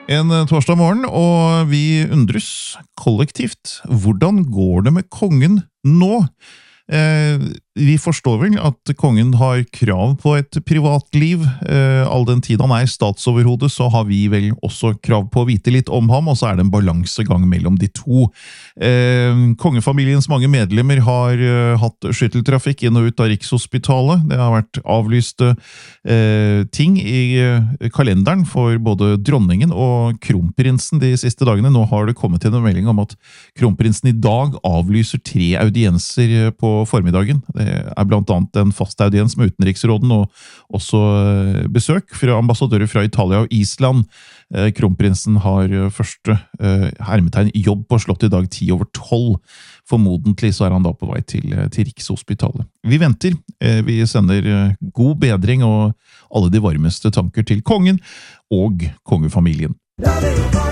Torsdag morgen, og vi undres kollektivt. Hvordan går det med kongen nå? Vi forstår vel at kongen har krav på et privatliv. All den tid han statsoverhode, så har vi vel også krav på å vite litt om ham, og så det en balansegang mellom de to. Kongefamiliens mange medlemmer har hatt skytteltrafikk inn og ut av Rikshospitalet. Det har vært avlyste ting i kalenderen for både dronningen og kronprinsen de siste dagene. Nå har det kommet til en melding om at kronprinsen i dag avlyser 3 audienser på formiddagen. Det blant annet en fast audiens med utenriksråden og også besøk fra ambassadører fra Italia og Island. Kronprinsen har første hermetegn jobb på slottet i dag 10:12. Formodentlig så han da på vei til Rikshospitalet. Vi venter, vi sender god bedring og alle de varmeste tanker til kongen og kongefamilien.